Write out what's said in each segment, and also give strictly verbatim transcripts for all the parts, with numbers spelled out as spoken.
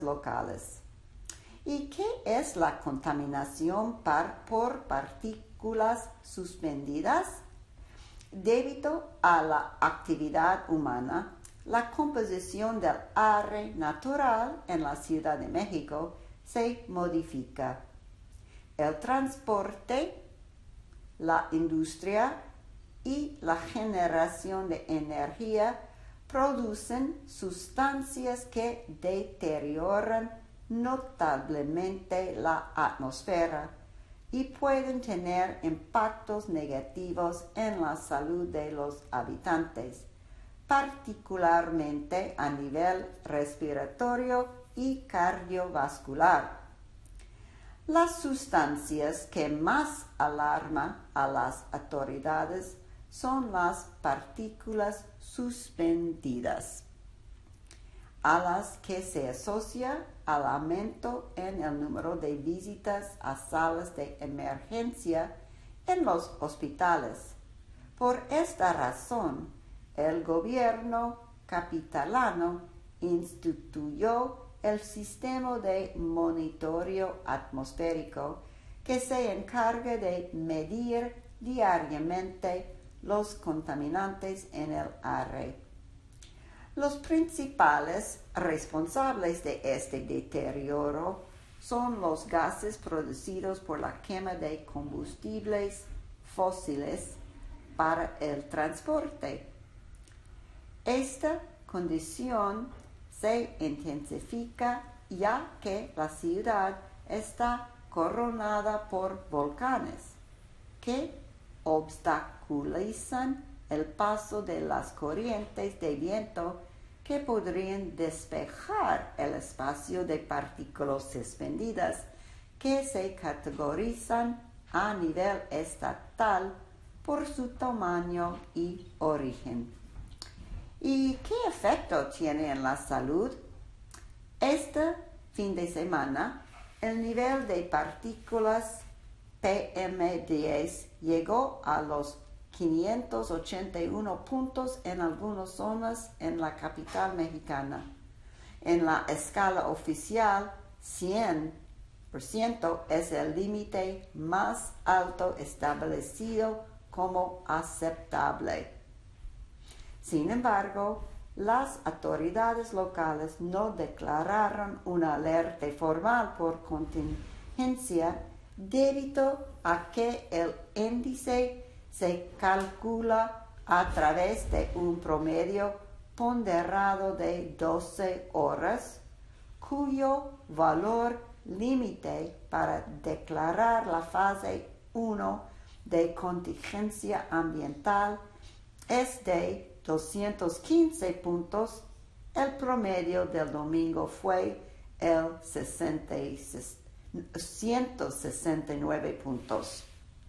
locales. ¿Y qué es la contaminación par, por partículas suspendidas? Debido a la actividad humana, la composición del aire natural en la Ciudad de México se modifica. El transporte, la industria y la generación de energía producen sustancias que deterioran notablemente la atmósfera y pueden tener impactos negativos en la salud de los habitantes, particularmente a nivel respiratorio y cardiovascular. Las sustancias que más alarman a las autoridades son las partículas suspendidas, a las que se asocia al aumento en el número de visitas a salas de emergencia en los hospitales. Por esta razón, el gobierno capitalano instituyó el sistema de monitoreo atmosférico que se encarga de medir diariamente los contaminantes en el aire. Los principales responsables de este deterioro son los gases producidos por la quema de combustibles fósiles para el transporte. Esta condición se intensifica ya que la ciudad está coronada por volcanes que obstaculizan el paso de las corrientes de viento que podrían despejar el espacio de partículas suspendidas que se categorizan a nivel estatal por su tamaño y origen. ¿Y qué efecto tiene en la salud? Este fin de semana, el nivel de partículas P M diez llegó a los quinientos ochenta y uno puntos en algunas zonas en la capital mexicana. En la escala oficial, cien por ciento es el límite más alto establecido como aceptable. Sin embargo, las autoridades locales no declararon una alerta formal por contingencia debido a que el índice se calcula a través de un promedio ponderado de doce horas, cuyo valor límite para declarar la fase uno de contingencia ambiental es de doscientos quince puntos. El promedio del domingo fue el ciento sesenta y nueve puntos.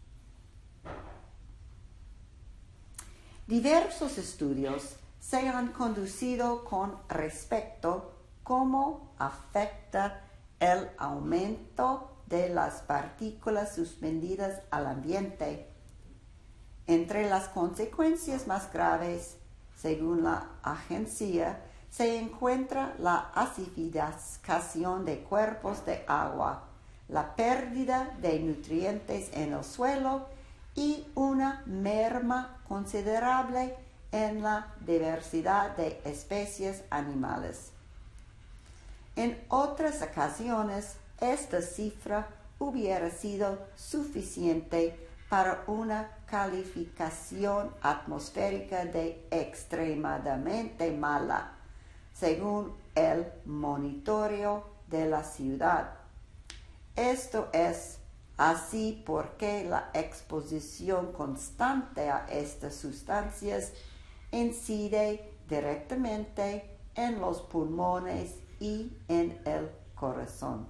Diversos estudios se han conducido con respecto a cómo afecta el aumento de las partículas suspendidas al ambiente. Entre las consecuencias más graves, según la agencia, se encuentra la acidificación de cuerpos de agua, la pérdida de nutrientes en el suelo y una merma considerable en la diversidad de especies animales. En otras ocasiones, esta cifra hubiera sido suficiente para una calificación atmosférica de extremadamente mala, según el monitoreo de la ciudad. Esto es así porque la exposición constante a estas sustancias incide directamente en los pulmones y en el corazón.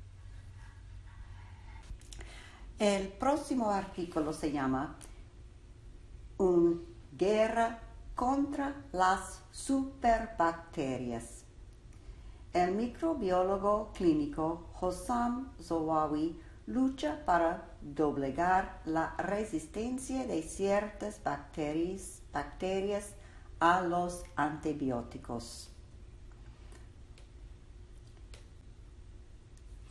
El próximo artículo se llama Una guerra contra las superbacterias. El microbiólogo clínico Hossam Zowawi lucha para doblegar la resistencia de ciertas bacterias, bacterias a los antibióticos.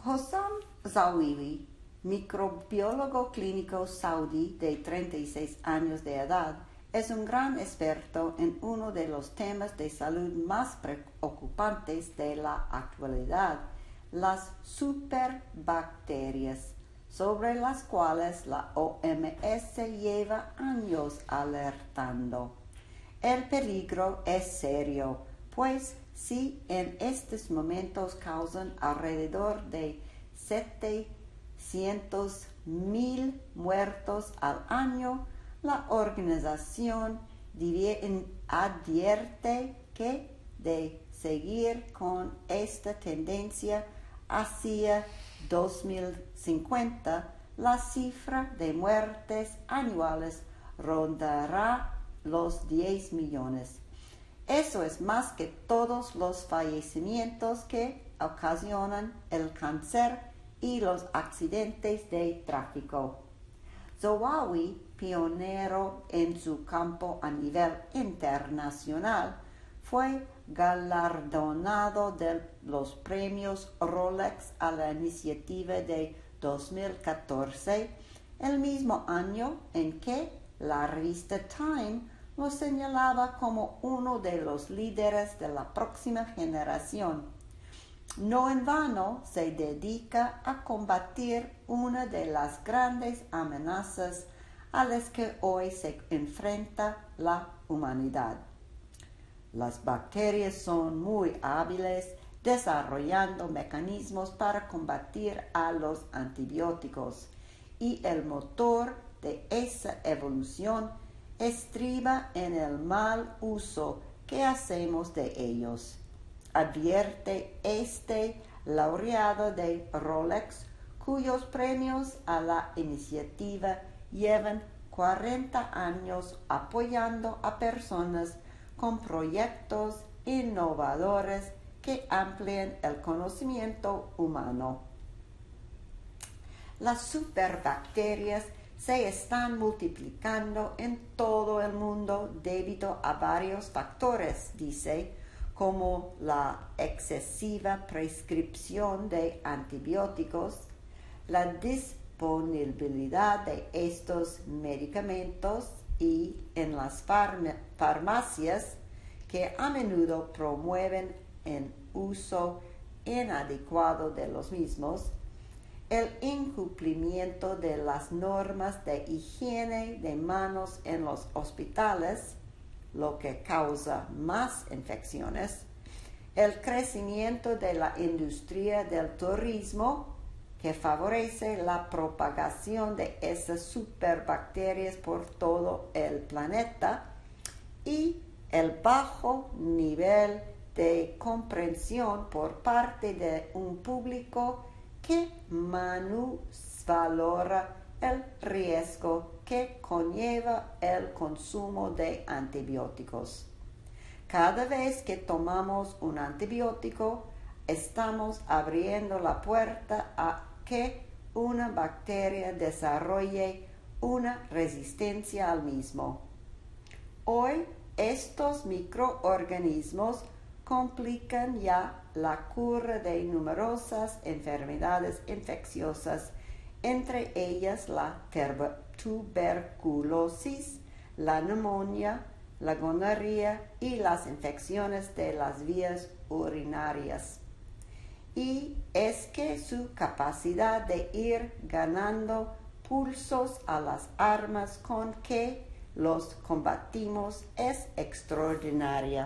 Hossam Zawiwi, microbiólogo clínico saudí de treinta y seis años de edad, es un gran experto en uno de los temas de salud más preocupantes de la actualidad, las superbacterias, sobre las cuales la O M S lleva años alertando. El peligro es serio, pues si en estos momentos causan alrededor de setecientos mil muertos al año, la organización advierte que de seguir con esta tendencia hacia dos mil cincuenta, la cifra de muertes anuales rondará los diez millones. Eso es más que todos los fallecimientos que ocasionan el cáncer y los accidentes de tráfico. Zawawi, pionero en su campo a nivel internacional, fue galardonado de los premios Rolex a la iniciativa de dos mil catorce, el mismo año en que la revista Time lo señalaba como uno de los líderes de la próxima generación. No en vano se dedica a combatir una de las grandes amenazas a las que hoy se enfrenta la humanidad. Las bacterias son muy hábiles desarrollando mecanismos para combatir a los antibióticos, y el motor de esa evolución estriba en el mal uso que hacemos de ellos. Advierte este laureado de Rolex, cuyos premios a la iniciativa llevan cuarenta años apoyando a personas con proyectos innovadores que amplían el conocimiento humano. Las superbacterias se están multiplicando en todo el mundo debido a varios factores, dice, como la excesiva prescripción de antibióticos, la disponibilidad de estos medicamentos y en las farm- farmacias que a menudo promueven el uso inadecuado de los mismos, el incumplimiento de las normas de higiene de manos en los hospitales, lo que causa más infecciones, el crecimiento de la industria del turismo, que favorece la propagación de esas superbacterias por todo el planeta, y el bajo nivel de comprensión por parte de un público que minusvalora el riesgo que conlleva el consumo de antibióticos. Cada vez que tomamos un antibiótico, estamos abriendo la puerta a que una bacteria desarrolle una resistencia al mismo. Hoy, estos microorganismos complican ya la cura de numerosas enfermedades infecciosas, entre ellas la tuberculosis, la neumonía, la gonorrea y las infecciones de las vías urinarias. Y es que su capacidad de ir ganando pulsos a las armas con que los combatimos es extraordinaria.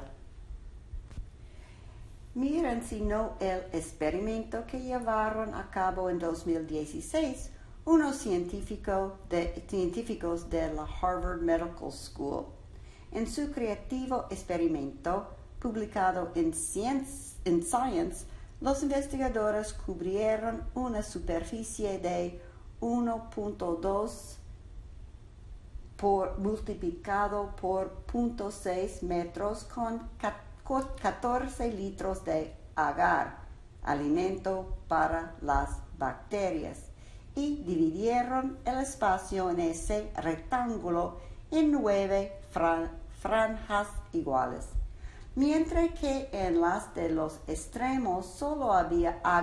Miren si no el experimento que llevaron a cabo en dos mil dieciséis unos científico de, científicos de la Harvard Medical School. En su creativo experimento, publicado en Science, en Science, los investigadores cubrieron una superficie de uno punto dos por, multiplicado por cero punto seis metros con catorce litros de agar, alimento para las bacterias, y dividieron el espacio en ese rectángulo en nueve fran- franjas iguales, mientras que en las de los extremos solo había agar